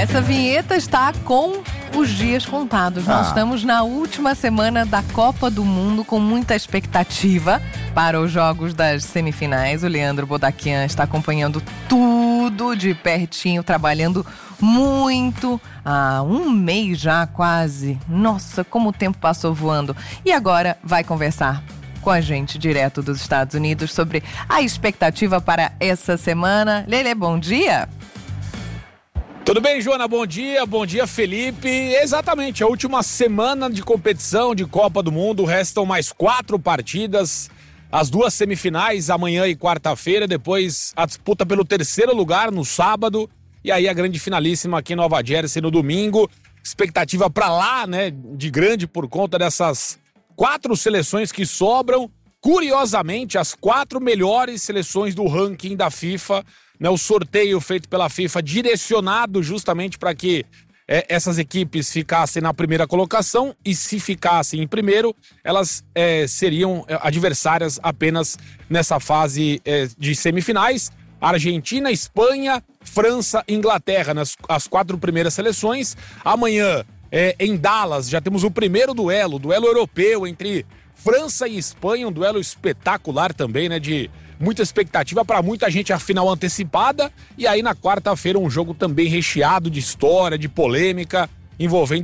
essa vinheta está com os dias contados. Nós estamos na última semana da Copa do Mundo com muita expectativa para os jogos das semifinais. O Leandro Bodaquian está acompanhando tudo de pertinho, trabalhando muito. Há um mês já quase. Nossa, como o tempo passou voando. E agora vai conversar com a gente direto dos Estados Unidos sobre a expectativa para essa semana. Lelê, bom dia! Tudo bem, Joana? Bom dia, Felipe. Exatamente, a última semana de competição de Copa do Mundo, restam mais 4 partidas, as 2 semifinais, amanhã e quarta-feira, depois a disputa pelo terceiro lugar no sábado, e aí a grande finalíssima aqui em Nova Jersey no domingo. Expectativa pra lá, né, de grande por conta dessas 4 seleções que sobram. Curiosamente, as 4 melhores seleções do ranking da FIFA, né, o sorteio feito pela FIFA direcionado justamente para que essas equipes ficassem na primeira colocação, e se ficassem em primeiro, elas seriam adversárias apenas nessa fase de semifinais. Argentina, Espanha, França, Inglaterra, as 4 primeiras seleções. Amanhã, em Dallas, já temos o primeiro duelo europeu entre França e Espanha, um duelo espetacular também, né, de muita expectativa para muita gente, a final antecipada. E aí na quarta-feira um jogo também recheado de história, de polêmica, envolvendo